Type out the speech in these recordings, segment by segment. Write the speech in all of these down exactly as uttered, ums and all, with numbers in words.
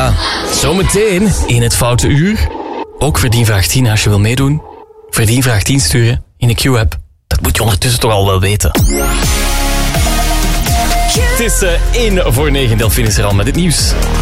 Ja, zometeen in het Foute Uur. Ook Verdienvraag tien als je wil meedoen. Verdienvraag tien sturen in de Q-app. Dat moet je ondertussen toch al wel weten. Het is uh, één voor negen. Delphine is er al met het nieuws.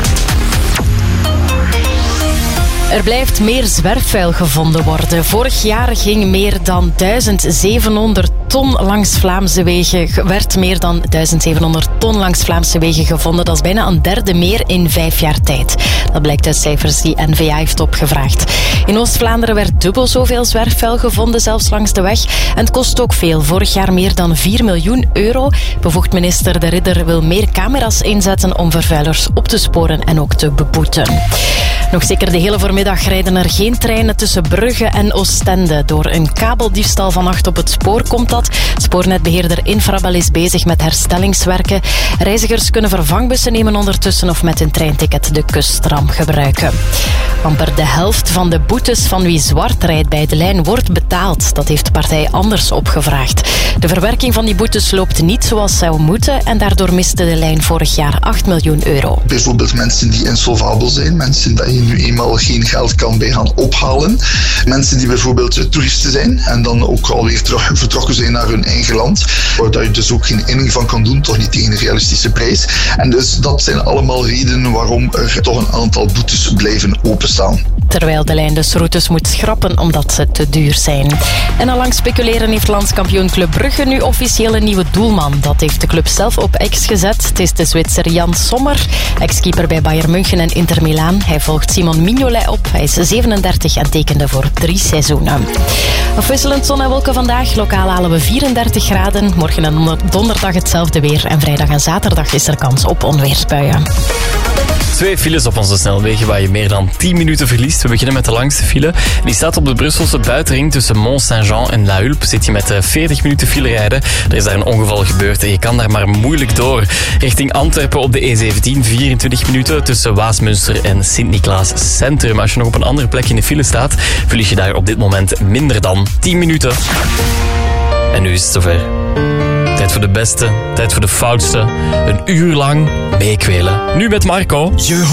Er blijft meer zwerfvuil gevonden worden. Vorig jaar ging meer dan duizendzevenhonderd ton langs Vlaamse wegen, werd meer dan duizendzevenhonderd ton langs Vlaamse wegen gevonden. Dat is bijna een derde meer in vijf jaar tijd. Dat blijkt uit cijfers die N V A heeft opgevraagd. In Oost-Vlaanderen werd dubbel zoveel zwerfvuil gevonden, zelfs langs de weg. En het kost ook veel. Vorig jaar meer dan vier miljoen euro. Bevoegd minister De Ridder wil meer camera's inzetten om vervuilers op te sporen en ook te beboeten. Nog zeker de hele voormiddag rijden er geen treinen tussen Brugge en Oostende. Door een kabeldiefstal vannacht op het spoor komt dat. Spoornetbeheerder Infrabel is bezig met herstellingswerken. Reizigers kunnen vervangbussen nemen ondertussen of met hun treinticket de kustram gebruiken. Amper de helft van de boetes van wie zwart rijdt bij de lijn wordt betaald. Dat heeft de partij Anders opgevraagd. De verwerking van die boetes loopt niet zoals zou moeten en daardoor miste de lijn vorig jaar acht miljoen euro. Bijvoorbeeld mensen die insolvabel zijn, mensen die je nu eenmaal geen geld kan bij gaan ophalen. Mensen die bijvoorbeeld toeristen zijn en dan ook alweer terug vertrokken zijn naar hun eigen land, waar je dus ook geen inning van kan doen, toch niet tegen een realistische prijs. En dus dat zijn allemaal redenen waarom er toch een aantal boetes blijven openstaan. Terwijl de lijn dus routes moet schrappen omdat ze te duur zijn. En al lang speculeren heeft landskampioen Club Brugge nu officieel een nieuwe doelman. Dat heeft de club zelf op X gezet. Het is de Zwitser Jan Sommer, ex-keeper bij Bayern München en Inter Milaan. Hij volgt Simon Mignolet op. Hij is zevenendertig en tekende voor drie seizoenen. Afwisselend zon en wolken vandaag. Lokaal halen we vierendertig graden. Morgen en donderdag hetzelfde weer. En vrijdag en zaterdag is er kans op onweersbuien. Twee files op onze snelwegen waar je meer dan tien minuten verliest. We beginnen met de langste file. Die staat op de Brusselse buitenring tussen Mont-Saint-Jean en La Hulpe. Zit je met veertig minuten file rijden. Er is daar een ongeval gebeurd en je kan daar maar moeilijk door. Richting Antwerpen op de E zeventien, vierentwintig minuten tussen Waasmunster en Sint-Niklaas Centrum. Als je nog op een andere plek in de file staat, verlies je daar op dit moment minder dan tien minuten. En nu is het zover. Tijd voor de beste, tijd voor de foutste. Een uur lang meekwelen. Nu met Marco.